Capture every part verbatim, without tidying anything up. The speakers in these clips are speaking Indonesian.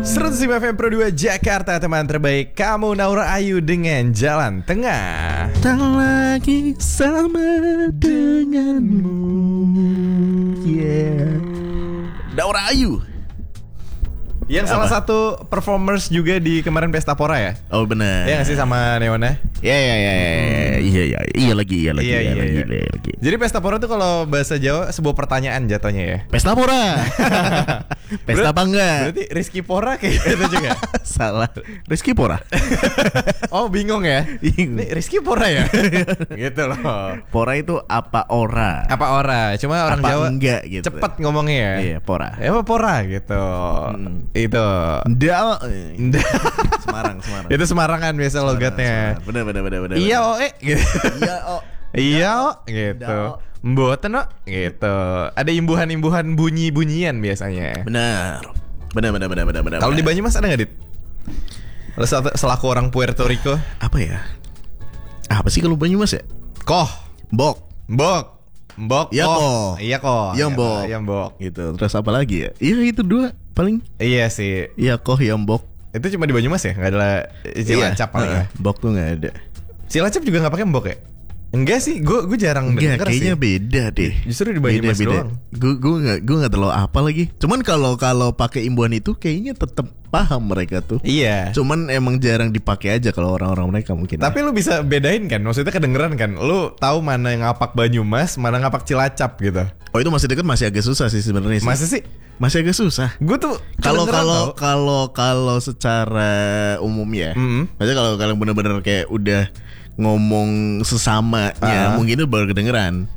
seratus lima F M Pro dua Jakarta, teman terbaik kamu Naura Ayu dengan Jalan Tengah. Tak lagi sama denganmu. Yeah. Naura Ayu Yang Apa? salah satu performers juga di kemarin Pesta Pora ya? Oh benar. Iya gak sih sama Neona? Ya ya ya ya iya iya iya lagi iya lagi Iya, iya iya, lagi iya. iya lagi. Jadi Pesta Pora tuh kalau bahasa Jawa sebuah pertanyaan jatuhnya ya. Pesta Pora. Pesta apa enggak? Berarti Rizky Pora kayak gitu juga. Salah. Rizky Pora. Oh bingung ya. Ini Rizky Pora ya. Gitu loh. Pora itu apa ora? Apa ora? Cuma orang Apa Jawa enggak gitu. cepet ngomongnya ya. Iya, Pora. Ya apa Pora gitu. Hmm. Itu. Ndak. Semarang, Semarang. Itu Semarangan biasa Semarang, logatnya. Semarang. Bener bener bener bener. Iya oh eh gitu. Iya oh. Iya oh gitu. Mboten oh gitu. Ada imbuhan-imbuhan bunyi-bunyian biasanya. Benar. Benar benar benar benar benar. Kalau di Banyumas ada nggak Dit? Lo sel- selaku orang Puerto Rico. apa ya? Apa sih kalau Banyumas ya? Koh, Bok. mbok, mbok, Iya, koh. koh. Iya koh. Iya, mbok. Iya mbok. Gitu. Terus apa lagi ya? Iya itu dua paling. Iya sih. Iya koh ya Bok. Itu cuma di Banyumas ya? Nggak ada Cilacap paling ya? Heeh, Bok tuh nggak ada. Cilacap juga nggak pakai mbok ya? Enggak sih, gue gue jarang Enggak, denger kayaknya sih. beda deh. Justru di Banyumas doang. Gue gue nggak gue nggak terlalu apa lagi. Cuman kalau kalau pakai imbuhan itu kayaknya tetap paham mereka tuh. Iya. Cuman emang jarang dipakai aja kalau orang-orang mereka mungkin. Tapi lu bisa bedain kan? Maksudnya kedengeran kan? Lu tahu mana yang ngapak Banyumas, mana ngapak Cilacap gitu. Oh itu masih dekat, masih agak susah sih sebenarnya. sih. Masa sih? Masih agak susah. Gue tuh Kalau kedengeran kalau tau. kalau kalau secara umum ya, Mm-mm. maksudnya kalau kalian benar-benar kayak udah ngomong sesamanya, Ah. mungkin itu baru kedengeran.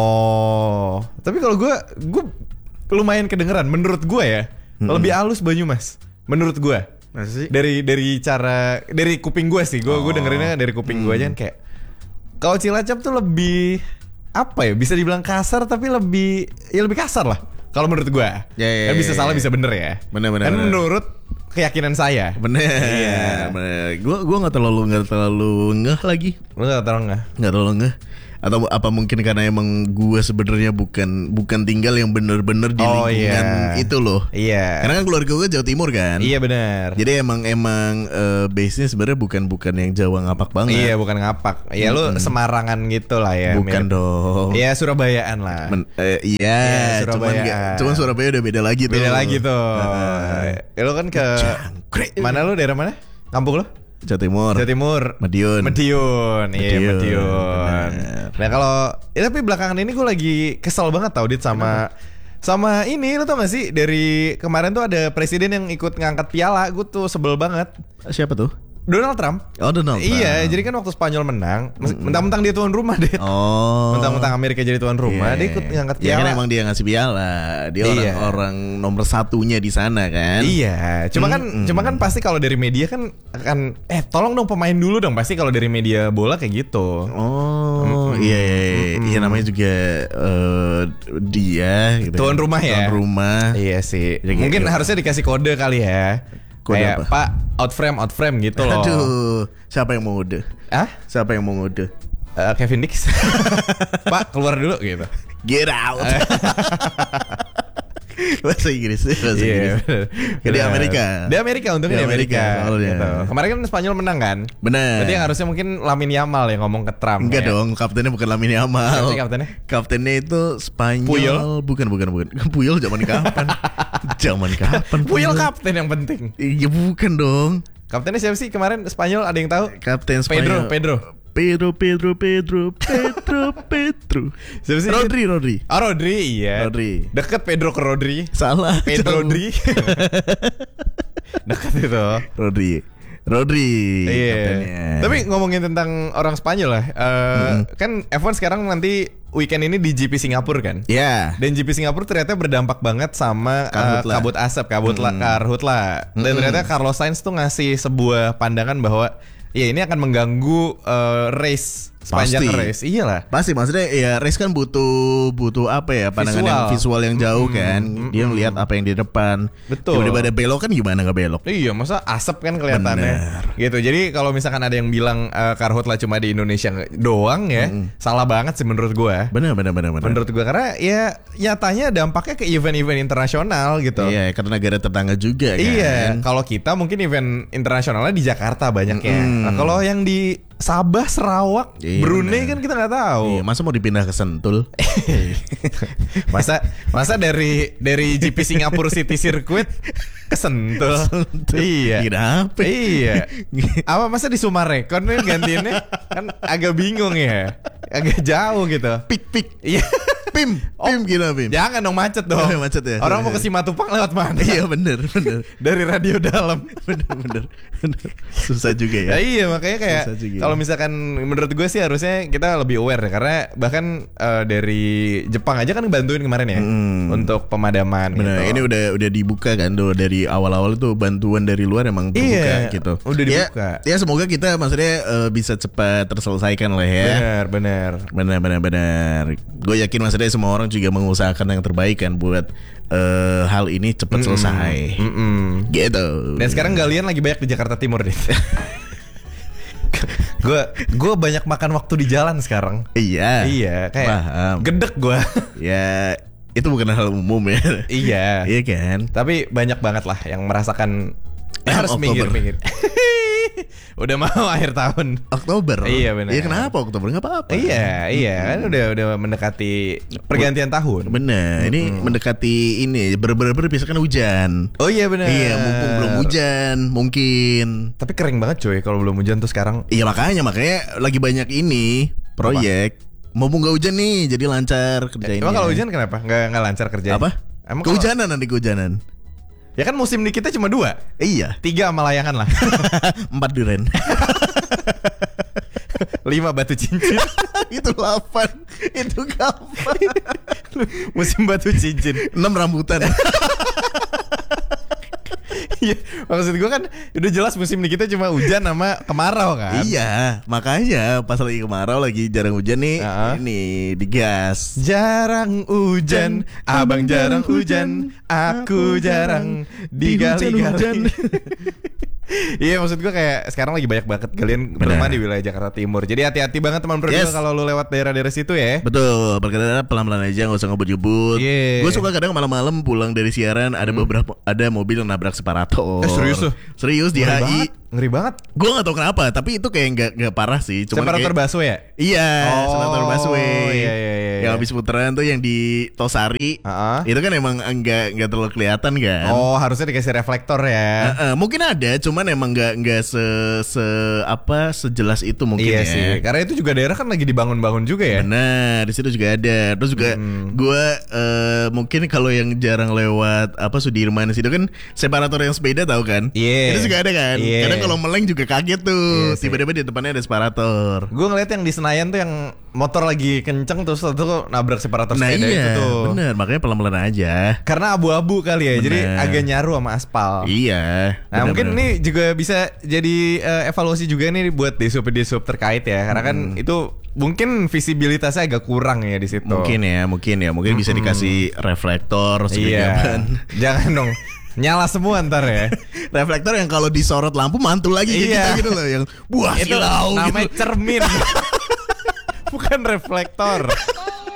Oh, tapi kalau gue, gue lumayan kedengeran. Menurut gue ya, Mm-mm. lebih halus Banyumas. Menurut gue. Masa sih? Dari dari cara dari kuping gue sih, gue gue Oh. dengerinnya dari kuping gue aja kan kayak. Kalau Cilacap tuh lebih apa ya? Bisa dibilang kasar tapi lebih ya lebih kasar lah. Kalau menurut gue, Ya, ya, kan bisa ya, salah ya. bisa bener ya. Bener, bener, Kan bener. menurut keyakinan saya. Bener, Iya. bener. Gue gue nggak terlalu nggak terlalu ngeh lagi, Lu nggak tahu nggak? nggak terlalu ngeh. Atau apa mungkin karena emang gue sebenarnya bukan bukan tinggal yang bener-bener di Oh, lingkungan iya. itu loh. Iya. Karena kan keluarga gue Jawa Timur kan. Iya benar. Jadi emang emang uh, base-nya sebenarnya bukan bukan yang Jawa ngapak banget. Iya bukan ngapak. Ya lu Semarangan gitu lah ya. Bukan mirip. dong. Iya Surabayaan lah. Men- eh, iya, Iya, cuman Surabaya. nggak- cuman Surabaya udah beda lagi tuh. Beda lagi tuh. Heeh. Ya, lu kan ke Jangkrik. mana lu daerah mana? Kampung lu? Jawa Timur. Jawa Timur. Madiun. Madiun. Iya Madiun, Madiun. benar. Nah kalau ya, tapi belakangan ini gue lagi kesel banget tau Dit sama sama ini, lu tau gak sih dari kemarin tuh ada presiden yang ikut ngangkat piala, gue tuh sebel banget. Siapa tuh? Donald Trump. Oh, Donald Trump. Iya, jadi kan waktu Spanyol menang, mentang-mentang dia tuan rumah deh. Oh. Mentang-mentang Amerika jadi tuan rumah, Iya. dia ikut ngangkat Ya piala. kan emang dia ngasih piala. Dia Iya. orang-orang nomor satunya di sana kan. Iya, cuma kan Mm-mm. cuma kan pasti kalau dari media kan akan eh tolong dong pemain dulu dong, pasti kalau dari media bola kayak gitu. Oh, Mm-mm. iya iya iya. Mm-mm. Iya, namanya juga eh, dia gitu. Tuan kan. rumah ya. Tuan rumah. Iya sih. Jadi kayak Mungkin gitu. harusnya dikasih kode kali ya. Kode Kayak apa? Pak out frame out frame gitu loh. Aduh, siapa yang mau ngode? Ah? Siapa yang mau ngode? Eh, Kevin Dix. Pak keluar dulu gitu. Get out. Bahasa Inggris, bahasa Inggris. bener. Di Bener. Amerika. Di Amerika untungnya Di di Amerika. Amerika, soalnya. Gitu. Kemarin kan Spanyol menang kan? Benar. Berarti yang harusnya mungkin Lamine Yamal yang ngomong ke Trump. Enggak kayak, dong, kaptennya bukan Lamine Yamal. Siapa sih kaptennya? Kaptennya itu Spanyol. Puyol? Bukan, bukan, bukan. Puyol zaman kapan? Zaman kapan? Puyol kapten yang penting. Iya bukan dong. Kaptennya siapa sih kemarin Spanyol ada yang tahu? Kapten Pedro, Spanyol. Pedro. Pedro, Pedro, Pedro, Pedro, Pedro. Siapa sih? Rodri, Rodri. Ah Rodri, iya. Rodri. Deket Pedro ke Rodri. Salah. Pedro jauh. Rodri. Deket itu. Rodri. Rodri. Iya. kaptennya. Tapi ngomongin tentang orang Spanyol lah, eh, kan F satu sekarang nanti weekend ini di G P Singapura kan? Ya. Dan G P Singapura ternyata berdampak banget sama eh, Karhutla. kabut asap, kabut la, karhutla. Dan Mm-mm. ternyata Carlos Sainz tuh ngasih sebuah pandangan bahwa ya ini akan mengganggu eh, race sepanjang Pasti. race. Iyalah. Pasti maksudnya ya race kan butuh butuh apa ya pandangan Visual. yang visual yang jauh Mm-mm, kan. Dia mm-mm. melihat apa yang di depan. Betul. Tiba-tiba ada belok kan gimana nggak belok? Iya, masa asap kan kelihatannya. Bener. Gitu. Jadi kalau misalkan ada yang bilang uh, karhutlah cuma di Indonesia nge- doang ya, Mm-mm. salah banget sih menurut gua. Benar benar benar benar. Menurut gua karena ya nyatanya dampaknya ke event-event internasional gitu. Iya, karena negara tetangga juga kan. Iya, kalau kita mungkin event internasionalnya di Jakarta banyaknya. Mm-mm. Nah, kalau yang di Sabah, Sarawak, Iya, Brunei bener. kan kita nggak tahu. Iya, masa mau dipindah ke Sentul? masa masa dari dari G P Singapore City Circuit ke Sentul. Iya. Kenapa? Iya. Apa masa di Sumarekon kan gantiinnya kan agak bingung ya. Agak jauh gitu. Pik pik. Iya. Pim, pim gila pim. Jangan dong macet dong. Oh, macet ya. Orang mau ke Simatupang lewat mana? Iya bener bener Dari radio dalam. bener bener bener. Susah juga ya. Ya iya makanya kayak Susah juga. kalau misalkan menurut gue sih harusnya kita lebih aware ya karena bahkan uh, dari Jepang aja kan bantuin kemarin ya Mm. untuk pemadaman. Bener, gitu. ini udah udah dibuka kan tuh dari awal-awal tuh bantuan dari luar emang terbuka Iya, gitu. udah dibuka. Ya, ya semoga kita maksudnya eh, bisa cepat terselesaikan lah ya. Benar benar. Benar benar benar. Gue yakin maksudnya semua orang juga mengusahakan yang terbaik kan buat eh, hal ini cepat selesai. Mm-mm. Gitu. Dan sekarang Galian lagi banyak di Jakarta Timur nih. Gue gue banyak makan waktu di jalan sekarang. Iya. Iya, kayak Paham. gedek gue. Ya itu bukan hal umum ya. Iya. Iya kan. Tapi banyak banget lah yang merasakan Eh, harus Oktober. minggir-minggir. Udah mau akhir tahun. Oktober. Iya, benar. Iya kenapa Oktober nggak apa-apa. Iya, iya kan udah udah mendekati pergantian tahun. Bener. Ini mendekati ini bener-bener biasa kan hujan. Oh iya benar. Iya, mumpung belum hujan, mungkin. Tapi kering banget coy kalau belum hujan tuh sekarang. Iya makanya makanya lagi banyak ini proyek. Mumpung gak hujan nih, jadi lancar kerjainnya. Emang kalau hujan kenapa? Nggak nggak lancar kerjanya? Apa? Emang kalau- Kehujanan nanti kehujanan. Ya kan musim di kita cuma dua, Iya. tiga sama layangan lah, Empat duren. lima batu cincin. Itu delapan. Itu kapan? Musim batu cincin. Enam rambutan. Iya, maksud gue kan udah jelas musim di kita cuma hujan sama kemarau kan. Iya, makanya pas lagi kemarau lagi jarang hujan nih, Uh-uh. ini digas. Jarang hujan, abang jarang hujan, aku jarang digali-gali. Iya maksud gue kayak sekarang lagi banyak banget kalian Benar. rumah di wilayah Jakarta Timur. Jadi hati-hati banget teman bro Yes. kalau lu lewat daerah-daerah situ ya. Betul, berkendara pelan-pelan aja, nggak usah ngebut-ngebut. Iya. Gue suka kadang malam-malam pulang dari siaran ada beberapa ada mobil yang nabrak separator. Eh, serius tuh? Serius di Ngeri H I. banget, ngeri banget. Gue nggak tahu kenapa, tapi itu kayak nggak nggak parah sih. Cuman Separator kayak- busway ya? Iya, Oh, separator busway. iya, iya, iya, Yang iya. habis putaran tuh yang di Tosari. Uh-uh. Itu kan emang enggak enggak terlalu kelihatan kan. Oh harusnya dikasih reflektor ya. Eh, eh, mungkin ada, cuman emang nggak nggak se, se apa sejelas itu mungkin Iya ya. sih, karena itu juga daerah kan lagi dibangun-bangun juga ya. Benar, di situ juga ada. Terus juga Hmm. gue eh, mungkin kalau yang jarang lewat apa Sudirman situ kan separator yang sepeda tahu kan? Iya. Itu juga ada kan. Iya. Kadang kalau meleng juga kaget tuh. Iya sih. Tiba-tiba di depannya ada separator. Gue ngeliat yang di Senayan tuh yang motor lagi kenceng terus tuh nabrak separator Nah sepeda itu iya, tuh. benar. Makanya pelan-pelan aja. Karena abu-abu kali ya, jadi Bener. agak nyaru sama aspal. Iya. Nah mungkin benar-benar. ini juga bisa jadi eh, evaluasi juga nih buat desub-desub terkait ya, karena kan itu mungkin visibilitasnya agak kurang ya di situ. Mungkin ya, mungkin ya, mungkin bisa dikasih reflektor Iya. segajaban. Jangan dong. Nyala semua ntar ya. Reflektor yang kalau disorot lampu mantul lagi kayak Iya. kita gitu loh, yang buah Itu silau namanya gitu. cermin. Bukan reflektor.